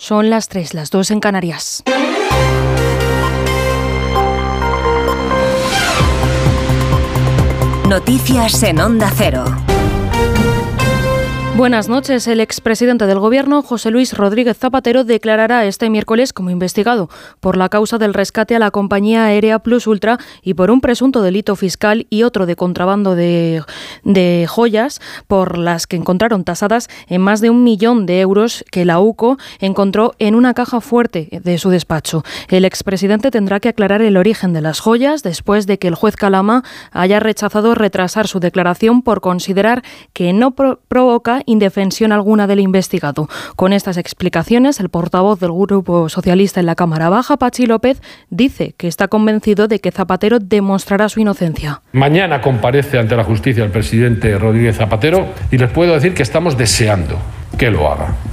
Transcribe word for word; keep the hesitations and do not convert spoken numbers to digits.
Son las tres, las dos en Canarias. Noticias en Onda Cero. Buenas noches. El expresidente del Gobierno, José Luis Rodríguez Zapatero, declarará este miércoles como investigado por la causa del rescate a la compañía aérea Plus Ultra y por un presunto delito fiscal y otro de contrabando de, de joyas, por las que encontraron tasadas en más de un millón de euros que la U C O encontró en una caja fuerte de su despacho. El expresidente tendrá que aclarar el origen de las joyas después de que el juez Calama haya rechazado retrasar su declaración por considerar que no pro- provoca indefensión alguna del investigado. Con estas explicaciones, el portavoz del Grupo Socialista en la Cámara Baja, Pachi López, dice que está convencido de que Zapatero demostrará su inocencia. Mañana comparece ante la justicia el presidente Rodríguez Zapatero y les puedo decir que estamos deseando que lo haga.